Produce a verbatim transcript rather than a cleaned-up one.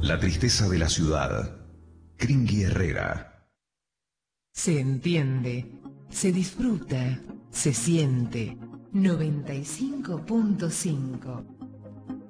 La tristeza de la ciudad. Kringui Herrera. Se entiende, se disfruta, se siente. noventa y cinco punto cinco